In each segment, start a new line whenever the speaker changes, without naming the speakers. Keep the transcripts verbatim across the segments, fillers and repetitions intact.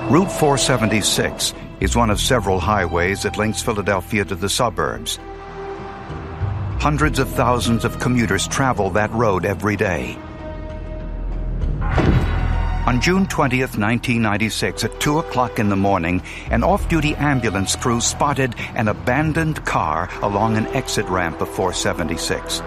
Route four seventy-six is one of several highways that links Philadelphia to the suburbs. Hundreds of thousands of commuters travel that road every day. On June twentieth, nineteen ninety-six, at two o'clock in the morning, an off-duty ambulance crew spotted an abandoned car along an exit ramp of four seventy-six.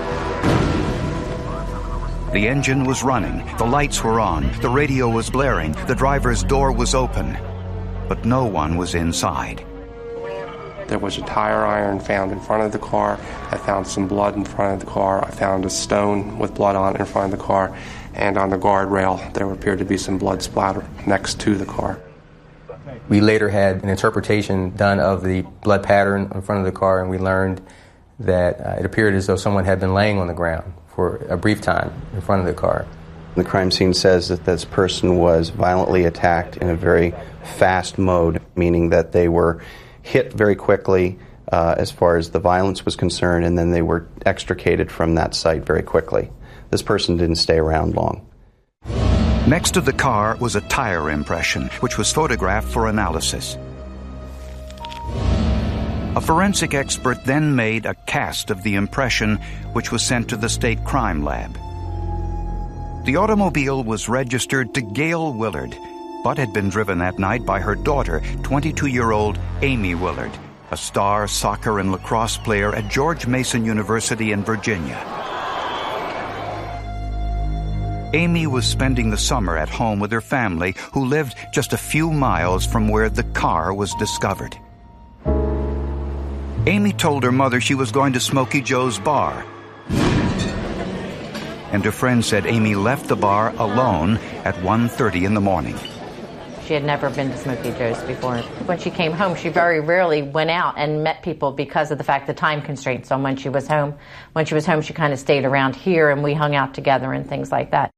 The engine was running, the lights were on, the radio was blaring, the driver's door was open, but no one was inside.
There was a tire iron found in front of the car. I found some blood in front of the car. I found a stone with blood on it in front of the car. And on the guardrail, there appeared to be some blood splatter next to the car.
We later had an interpretation done of the blood pattern in front of the car, and we learned that uh, it appeared as though someone had been laying on the ground for a brief time in front of the car.
The crime scene says that this person was violently attacked in a very fast mode, meaning that they were hit very quickly uh, as far as the violence was concerned, and then they were extricated from that site very quickly. This person didn't stay around long.
Next to the car was a tire impression, which was photographed for analysis. A forensic expert then made a cast of the impression, which was sent to the state crime lab. The automobile was registered to Gail Willard, but had been driven that night by her daughter, twenty-two-year-old Amy Willard, a star soccer and lacrosse player at George Mason University in Virginia. Amy was spending the summer at home with her family, who lived just a few miles from where the car was discovered. Amy told her mother she was going to Smokey Joe's bar. And her friend said Amy left the bar alone at one thirty in the morning.
She had never been to Smokey Joe's before. When she came home, she very rarely went out and met people because of the fact the time constraints on when she was home. When she was home, she kind of stayed around here, and we hung out together and things like that.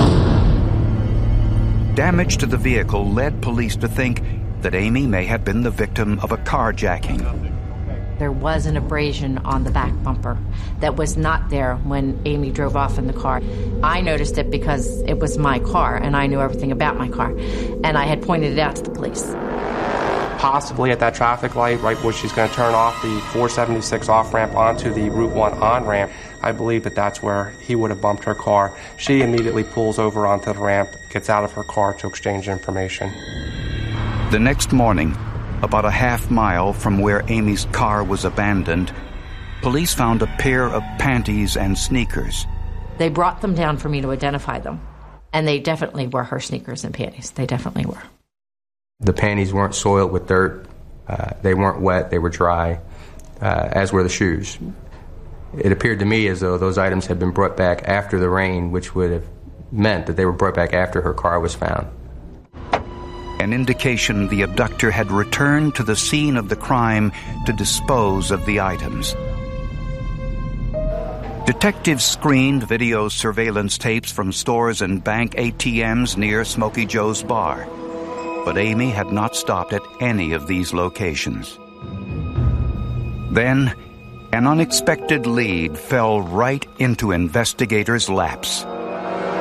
Damage to the vehicle led police to think that Amy may have been the victim of a carjacking.
There was an abrasion on the back bumper that was not there when Amy drove off in the car. I noticed it because it was my car, and I knew everything about my car, and I had pointed it out to the police.
Possibly at that traffic light, right where she's going to turn off the four seventy-six off-ramp onto the Route one on-ramp, I believe that that's where he would have bumped her car. She immediately pulls over onto the ramp, gets out of her car to exchange information.
The next morning, about a half mile from where Amy's car was abandoned, police found a pair of panties and sneakers.
They brought them down for me to identify them, and they definitely were her sneakers and panties. They definitely were.
The panties weren't soiled with dirt. Uh, they weren't wet. They were dry, uh, as were the shoes. It appeared to me as though those items had been brought back after the rain, which would have meant that they were brought back after her car was found.
An indication the abductor had returned to the scene of the crime to dispose of the items. Detectives screened video surveillance tapes from stores and bank A T Ms near Smokey Joe's bar, but Amy had not stopped at any of these locations. Then, an unexpected lead fell right into investigators' laps.